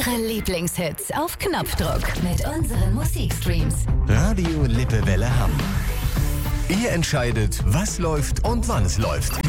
Eure Lieblingshits auf Knopfdruck mit unseren Musikstreams. Radio Lippewelle Hamm. Ihr entscheidet, was läuft und wann es läuft.